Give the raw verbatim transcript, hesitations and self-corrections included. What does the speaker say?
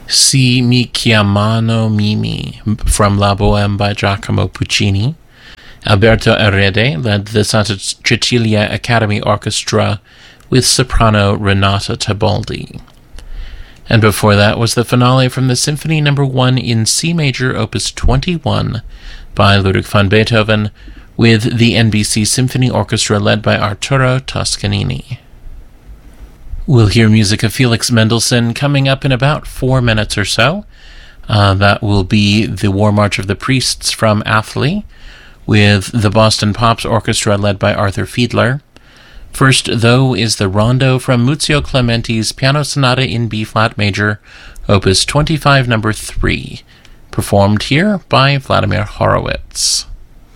Si mi chiamano Mimi from La Bohème by Giacomo Puccini. Alberto Erede led the Santa Cecilia Academy Orchestra with soprano Renata Tebaldi. And before that was the finale from the Symphony Number one in C Major, Opus twenty-one, by Ludwig van Beethoven, with the N B C Symphony Orchestra led by Arturo Toscanini. We'll hear music of Felix Mendelssohn coming up in about four minutes or so. Uh, that will be the War March of the Priests from Athley, with the Boston Pops Orchestra led by Arthur Fiedler. First, though, is the Rondo from Muzio Clementi's Piano Sonata in B-flat major, Opus twenty-five, number three, performed here by Vladimir Horowitz.